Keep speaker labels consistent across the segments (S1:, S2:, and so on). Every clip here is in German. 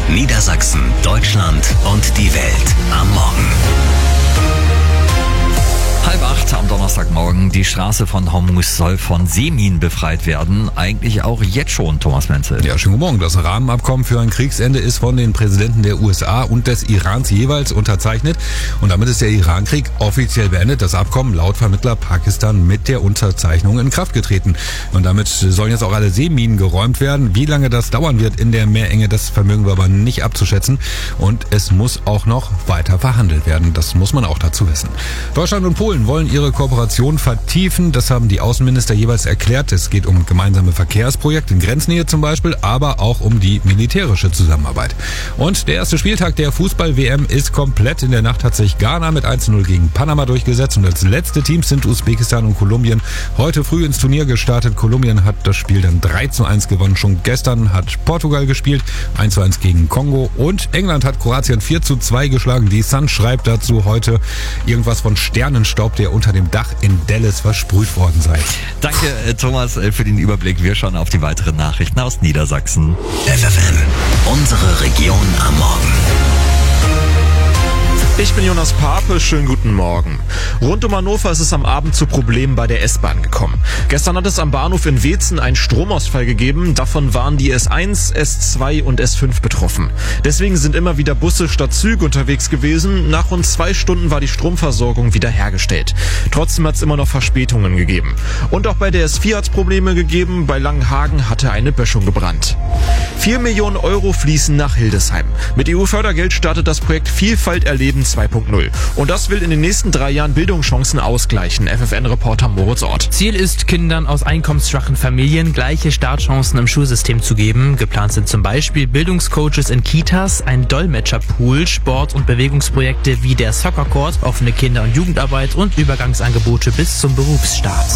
S1: Niedersachsen, Deutschland und die Welt am Morgen.
S2: 7:30 am Donnerstagmorgen. Die Straße von Hormuz soll von Seeminen befreit werden. Eigentlich auch jetzt schon, Thomas Menzel.
S3: Ja, schönen guten Morgen. Das Rahmenabkommen für ein Kriegsende ist von den Präsidenten der USA und des Irans jeweils unterzeichnet. Und damit ist der Irankrieg offiziell beendet. Das Abkommen laut Vermittler Pakistan mit der Unterzeichnung in Kraft getreten. Und damit sollen jetzt auch alle Seeminen geräumt werden. Wie lange das dauern wird in der Meerenge, das vermögen wir aber nicht abzuschätzen. Und es muss auch noch weiter verhandelt werden. Das muss man auch dazu wissen. Deutschland und Polen wollen ihre Kooperation vertiefen. Das haben die Außenminister jeweils erklärt. Es geht um gemeinsame Verkehrsprojekte in Grenznähe zum Beispiel, aber auch um die militärische Zusammenarbeit. Und der erste Spieltag der Fußball-WM ist komplett. In der Nacht hat sich Ghana mit 1:0 gegen Panama durchgesetzt und als letzte Teams sind Usbekistan und Kolumbien heute früh ins Turnier gestartet. Kolumbien hat das Spiel dann 3:1 gewonnen. Schon gestern hat Portugal gespielt, 1:1 gegen Kongo und England hat Kroatien 4:2 geschlagen. Die Sun schreibt dazu heute irgendwas von Sternenstaub, der unter dem Dach in Dallas versprüht worden sei.
S2: Danke, Thomas, für den Überblick. Wir schauen auf die weiteren Nachrichten aus Niedersachsen.
S1: FFN, unsere Region am Morgen.
S4: Ich bin Jonas Pape, schönen guten Morgen. Rund um Hannover ist es am Abend zu Problemen bei der S-Bahn gekommen. Gestern hat es am Bahnhof in Weetzen einen Stromausfall gegeben. Davon waren die S1, S2 und S5 betroffen. Deswegen sind immer wieder Busse statt Züge unterwegs gewesen. Nach rund 2 Stunden war die Stromversorgung wiederhergestellt. Trotzdem hat es immer noch Verspätungen gegeben. Und auch bei der S4 hat es Probleme gegeben. Bei Langenhagen hatte eine Böschung gebrannt. 4 Millionen Euro fließen nach Hildesheim. Mit EU-Fördergeld startet das Projekt Vielfalt erleben 2.0. Und das will in den nächsten 3 Jahren Bildungschancen ausgleichen. FFN-Reporter Moritz Ort.
S5: Ziel ist, Kindern aus einkommensschwachen Familien gleiche Startchancen im Schulsystem zu geben. Geplant sind zum Beispiel Bildungscoaches in Kitas, ein Dolmetscherpool, Sport- und Bewegungsprojekte wie der Soccer Court, offene Kinder- und Jugendarbeit und Übergangsangebote bis zum Berufsstart.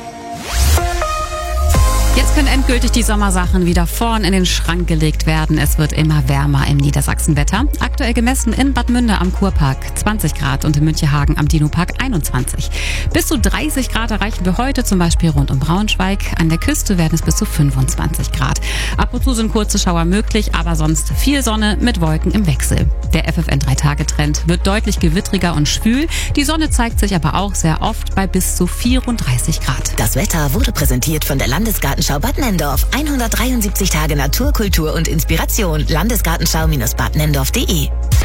S6: Jetzt können endgültig die Sommersachen wieder vorn in den Schrank gelegt werden. Es wird immer wärmer im Niedersachsenwetter. Aktuell gemessen in Bad Münde am Kurpark 20 Grad und in Münchehagen am Dinopark 21. Bis zu 30 Grad erreichen wir heute, zum Beispiel rund um Braunschweig. An der Küste werden es bis zu 25 Grad. Ab und zu sind kurze Schauer möglich, aber sonst viel Sonne mit Wolken im Wechsel. Der FFN 3-Tage-Trend wird deutlich gewittriger und schwül. Die Sonne zeigt sich aber auch sehr oft bei bis zu 34 Grad.
S7: Das Wetter wurde präsentiert von der Landesgartenschau Bad Nenndorf. 173 Tage Natur, Kultur und Inspiration. Landesgartenschau-badnenndorf.de.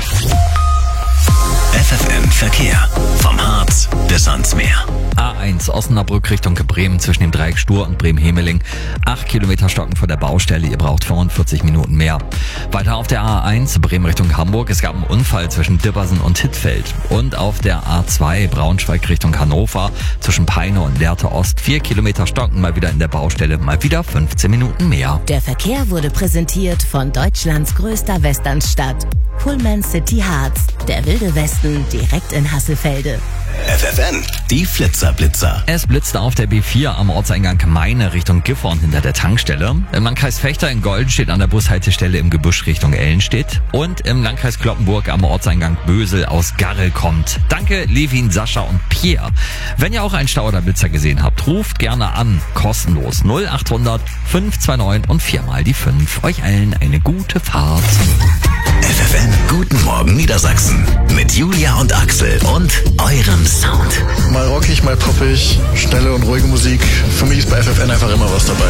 S1: FFN Verkehr. Vom Harz bis ans Meer.
S2: A1 Osnabrück Richtung Bremen zwischen dem Dreieck Stur und Bremen-Hemeling. 8 Kilometer stocken vor der Baustelle. Ihr braucht 45 Minuten mehr. Weiter auf der A1 Bremen Richtung Hamburg. Es gab einen Unfall zwischen Dibbersen und Hittfeld. Und auf der A2 Braunschweig Richtung Hannover zwischen Peine und Lehrte Ost. 4 Kilometer stocken, mal wieder in der Baustelle. Mal wieder 15 Minuten mehr.
S7: Der Verkehr wurde präsentiert von Deutschlands größter Westernstadt. Pullman City Harz. Der wilde Westen direkt in Hasselfelde.
S1: FFN, die Flitzer-Blitzer.
S2: Es blitzte auf der B4 am Ortseingang Meine Richtung Gifhorn hinter der Tankstelle. Im Landkreis Vechta in Golden steht an der Bushaltestelle im Gebüsch Richtung Ellenstedt. Und im Landkreis Cloppenburg am Ortseingang Bösel aus Garrel kommt. Danke Levin, Sascha und Pierre. Wenn ihr auch einen Stau oder Blitzer gesehen habt, ruft gerne an. Kostenlos 0800 529 und 4 die 5. Euch allen eine gute Fahrt.
S1: FFN, guten Morgen Niedersachsen. Mit Julia und Axel und eurem Sound.
S8: Mal rockig, mal poppig, schnelle und ruhige Musik. Für mich ist bei FFN einfach immer was dabei.